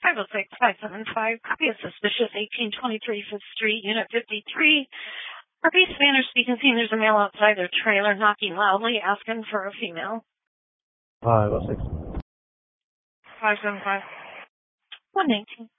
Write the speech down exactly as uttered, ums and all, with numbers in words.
five oh six, five seven five, copy of suspicious eighteen twenty-three Fifth Street, Unit fifty-three. Repeat Spanish speaking, seeing there's a male outside their trailer knocking loudly, asking for a female. five oh six. five seven five. one eighteen.